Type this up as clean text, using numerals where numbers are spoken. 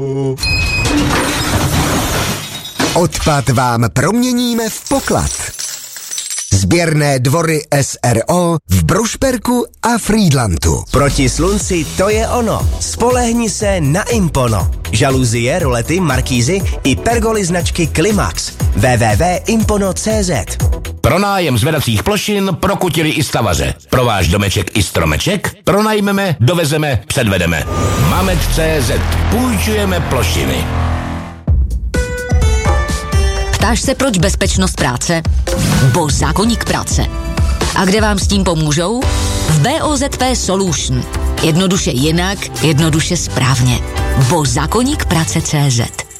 Odpad vám proměníme v poklad. Sběrné dvory SRO v Brušperku a Frýdlantu. Proti slunci to je ono. Spolehni se na Impono. Žaluzie, rolety, markízy i pergoly značky Klimax. www.impono.cz. Pronájem zvedacích plošin pro kutily i stavaře. Pro váš domeček i stromeček pronajmeme, dovezeme, předvedeme. Mamet.cz. Půjčujeme plošiny. Ptáš se, proč bezpečnost práce? Bo zákoník práce. A kde vám s tím pomůžou? V BOZP Solution. Jednoduše jinak, jednoduše správně. Bo zákoník práce.cz.